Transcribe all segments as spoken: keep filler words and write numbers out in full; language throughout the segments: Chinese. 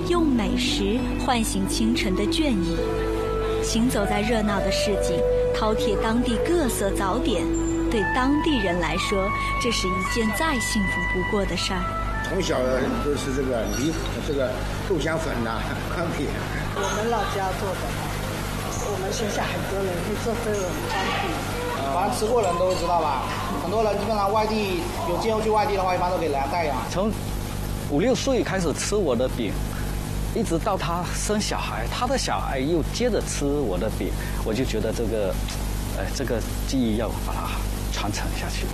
用美食唤醒清晨的倦意。行走在热闹的市井，饕餮当地各色早点，对当地人来说，这是一件再幸福不过的事儿。 从小都是这个米这个豆浆粉呐、宽饼。 我们老家做的，我们乡下很多人会做这种宽饼。 反正吃过的人都会知道吧？很多人基本上外地有机会去外地的话，一般都给人家带呀。 从五六岁开始吃我的饼，一直到他生小孩，他的小孩又接着吃我的饼，我就觉得这个，呃，这个记忆要把它传承下去。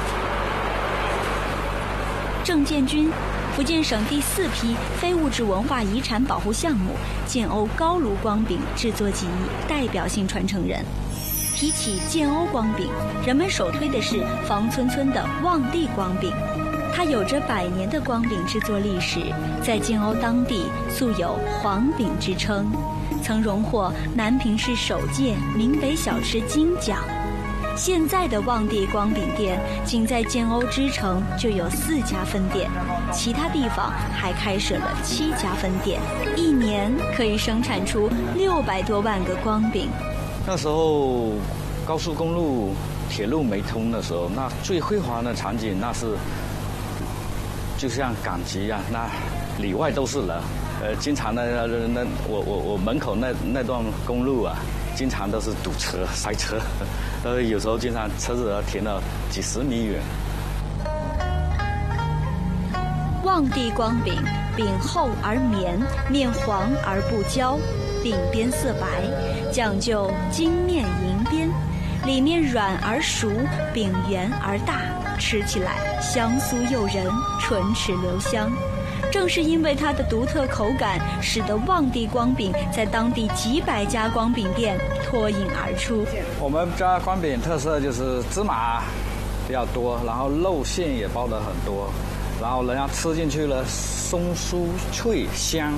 郑建军，福建省第四批非物质文化遗产保护项目建瓯高炉光饼制作技艺代表性传承人。提起建瓯光饼，人们首推的是房村村的望帝光饼，它有着百年的光饼制作历史，在建瓯当地素有黄饼之称，曾荣获南平市首届闽北小吃金奖。现在的望帝光饼店仅在建瓯支城就有四家分店，其他地方还开设了七家分店，一年可以生产出六百多万个光饼。 那时候高速公路、铁路没通的时候，那最辉煌的场景，那是就像赶集啊，那里外都是人。呃，经常的那我我我门口那那段公路啊，经常都是堵车、塞车，呃，有时候经常车子停了几十米远。 望帝光饼，饼厚而绵，面黄而不焦，饼边色白，讲究金面银边，里面软而熟，饼圆而大，吃起来香酥诱人，唇齿留香。正是因为它的独特口感，使得望帝光饼在当地几百家光饼店脱颖而出。 我们家光饼特色就是芝麻比较多，然后肉馅也包得很多，然后人家吃进去了松酥脆香，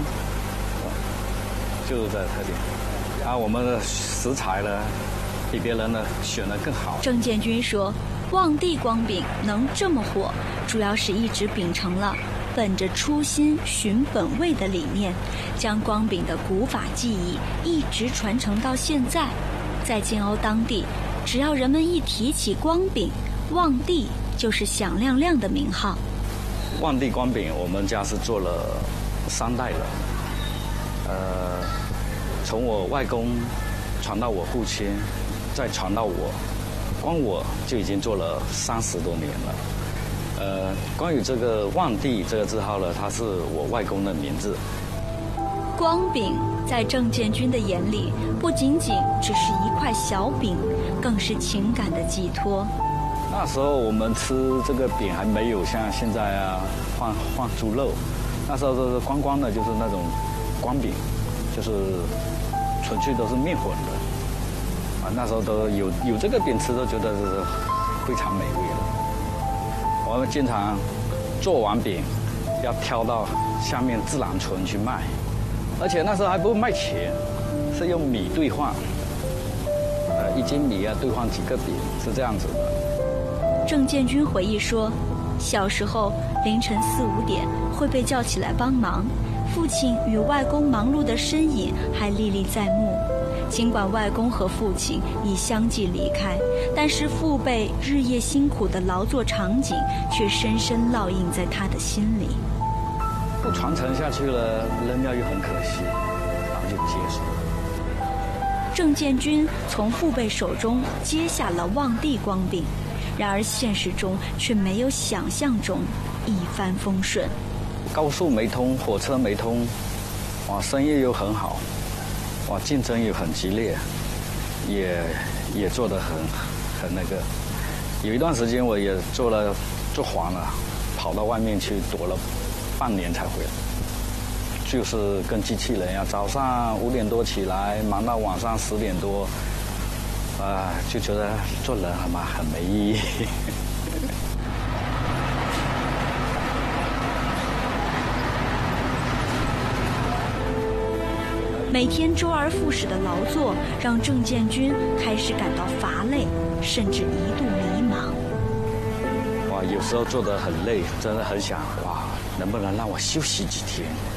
就是这个特点。然后我们的食材呢，比别人呢选得更好。 郑建军说，望帝光饼能这么火，主要是一直秉承了本着初心寻本味的理念，将光饼的古法技艺一直传承到现在。在建瓯当地，只要人们一提起光饼，望帝就是响亮亮的名号。 望帝光饼，我们家是做了三代了，呃，从我外公传到我父亲，再传到我，光我就已经做了三十多年了。呃，关于这个望帝这个字号呢，它是我外公的名字。 光饼在郑建军的眼里，不仅仅只是一块小饼，更是情感的寄托。 那时候我们吃这个饼还没有像现在啊放放猪肉，那时候都是光光的，就是那种光饼，就是纯粹都是面混的啊。那时候都有有这个饼吃，都觉得是非常美味了。我们经常做完饼要挑到下面自然村去卖，而且那时候还不卖钱，是用米兑换，呃，一斤米啊兑换几个饼，是这样子的。 郑建军回忆说，小时候凌晨四五点会被叫起来帮忙，父亲与外公忙碌的身影还历历在目。尽管外公和父亲已相继离开，但是父辈日夜辛苦的劳作场景却深深烙印在他的心里。 不传承下去了，扔掉又很可惜，然后就接手。 郑建军从父辈手中接下了望帝光饼，然而现实中却没有想象中一帆风顺。 高速没通，火车没通，哇，生意又很好。哇，竞争又很激烈，也也做得很很那个。有一段时间我也做了做黄了，跑到外面去躲了半年才回来。就是跟机器人呀，早上五点多起来，忙到晚上十点多，啊、呃，就觉得做人很嘛很没意义。 每天周而复始的劳作，让郑建军开始感到乏累，甚至一度迷茫。 哇，有时候做得很累，真的很想哇，能不能让我休息几天？